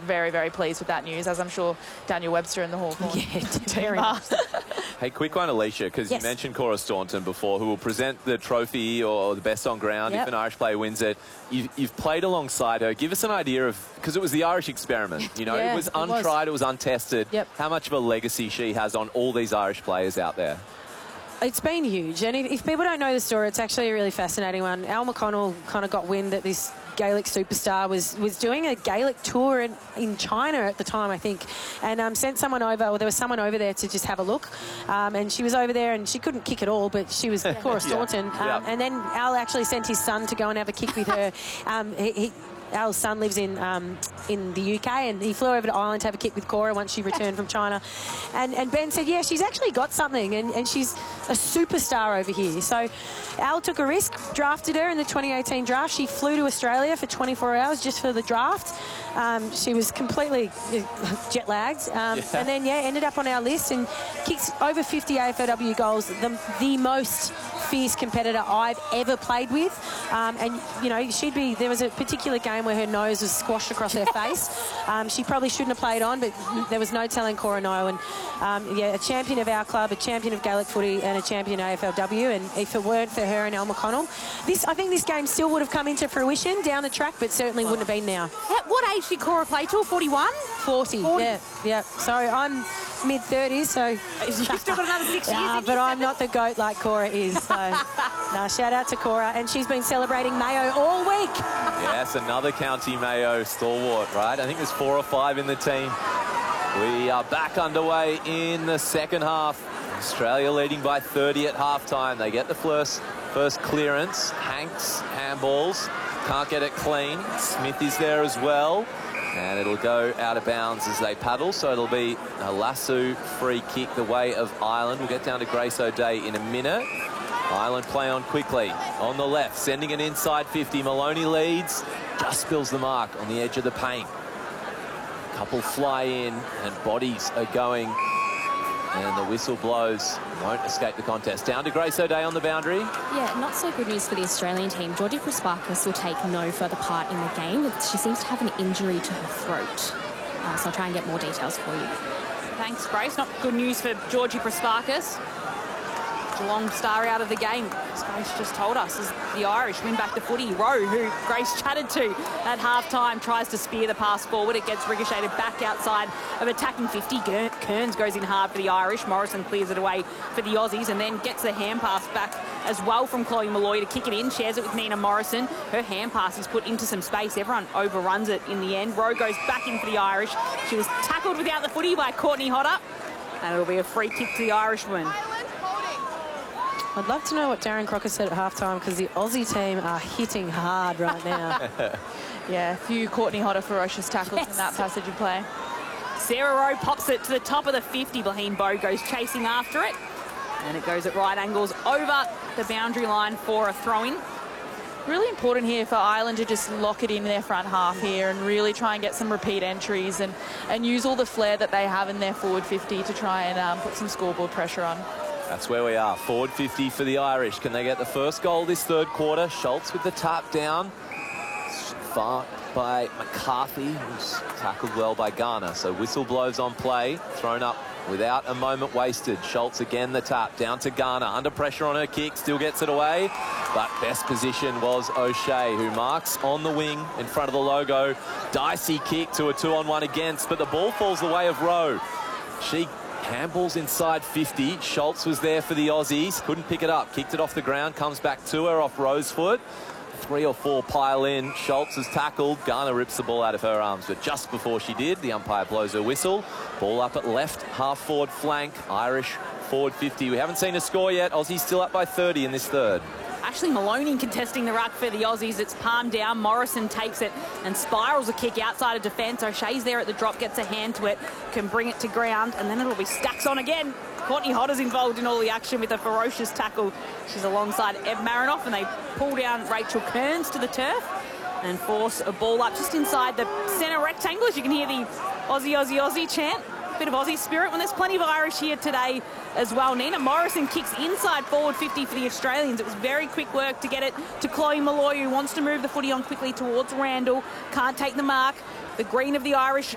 very, very pleased with that news, as I'm sure Daniel Webster and the Hawthorn very much. Hey, quick one, Alicia, because you mentioned Cora Staunton before, who will present the trophy or the best on ground if an Irish player wins it. You've played alongside her. Give us an idea of, because it was the Irish experiment, you know, it was untried, it was untested. How much of a legacy she has on all these Irish players out there? It's been huge, and if people don't know the story, it's actually a really fascinating one. Al McConnell kind of got wind that this Gaelic superstar was doing a Gaelic tour in China at the time, I think, and sent someone over, or there was someone over there to just have a look, and she was over there and she couldn't kick at all, but she was Cora Staunton, and then Al actually sent his son to go and have a kick with her. Al's son lives in the UK, and he flew over to Ireland to have a kick with Cora once she returned from China. And Ben said, yeah, she's actually got something, and she's a superstar over here. So Al took a risk, drafted her in the 2018 draft. She flew to Australia for 24 hours just for the draft. She was completely jet lagged. And then, ended up on our list and kicks over 50 AFLW goals, the most fierce competitor I've ever played with. And, you know, there was a particular game where her nose was squashed across her face. She probably shouldn't have played on, but there was no telling Cora no. And, a champion of our club, a champion of Gaelic footy, and a champion of AFLW. And if it weren't for her and Al McConnell, I think this game still would have come into fruition down the track, but certainly wouldn't have been now. At what age did Cora play till? 41? 40. Yeah. So I'm mid-30s, so... You've still got another 6 years. But I'm not the GOAT like Cora is, so... No, shout out to Cora, and she's been celebrating Mayo all week. Yes, another County Mayo stalwart, right? I think there's 4 or 5 in the team. We are back underway in the second half. Australia leading by 30 at halftime. They get the first clearance. Hanks handballs, can't get it clean. Smith is there as well. And it'll go out of bounds as they paddle, so it'll be a Lassu free kick the way of Ireland. We'll get down to Grace O'Day in a minute. Ireland play on quickly. On the left, sending it inside 50. Maloney leads, just spills the mark on the edge of the paint. Couple fly in, and bodies are going. And the whistle blows, won't escape the contest. Down to Grace O'Day on the boundary. Yeah, not so good news for the Australian team. Georgie Prasparkas will take no further part in the game. She seems to have an injury to her throat. So I'll try and get more details for you. Thanks, Grace. Not good news for Georgie Prasparkas. Geelong star out of the game, as Grace just told us, as the Irish win back the footy. Rowe, who Grace chatted to at half-time, tries to spear the pass forward. It gets ricocheted back outside of attacking 50. Kearns goes in hard for the Irish. Morrison clears it away for the Aussies and then gets the hand pass back as well from Chloe Molloy to kick it in. Shares it with Nina Morrison. Her hand pass is put into some space. Everyone overruns it in the end. Rowe goes back in for the Irish. She was tackled without the footy by Courtney Hodder. And it'll be a free kick to the Irishman. I'd love to know what Darren Crocker said at halftime, because the Aussie team are hitting hard right now. Yeah, a few Courtney Hodder ferocious tackles in that passage of play. Sarah Rowe pops it to the top of the 50. Blaine Bowe goes chasing after it. And it goes at right angles over the boundary line for a throw-in. Really important here for Ireland to just lock it in their front half here and really try and get some repeat entries and use all the flair that they have in their forward 50 to try and put some scoreboard pressure on. That's where we are. Forward 50 for the Irish. Can they get the first goal this third quarter? Schultz with the tap down. Far by McCarthy, who's tackled well by Garner. So whistle blows on play. Thrown up without a moment wasted. Schultz again the tap. Down to Garner. Under pressure on her kick. Still gets it away. But best position was O'Shea, who marks on the wing in front of the logo. Dicey kick to a 2-on-1 against. But the ball falls the way of Rowe. She handballs inside 50. Schultz was there for the Aussies. Couldn't pick it up. Kicked it off the ground. Comes back to her off Rowe's foot. 3 or 4 pile in. Schultz is tackled. Garner rips the ball out of her arms. But just before she did, the umpire blows her whistle. Ball up at left, half-forward flank. Irish forward 50. We haven't seen a score yet. Aussies still up by 30 in this third. Ashley Maloney contesting the ruck for the Aussies. It's palmed down. Morrison takes it and spirals a kick outside of defence. O'Shea's there at the drop, gets a hand to it, can bring it to ground, and then it'll be Stacks on again. Courtney Hodder's involved in all the action with a ferocious tackle. She's alongside Eb Marinoff, and they pull down Rachel Kearns to the turf and force a ball up just inside the centre rectangle. As you can hear the Aussie, Aussie, Aussie chant. Bit of Aussie spirit when there's plenty of Irish here today as well. Nina Morrison kicks inside forward 50 for the Australians. It was very quick work to get it to Chloe Molloy, who wants to move the footy on quickly towards Randall. Can't take the mark. The green of the Irish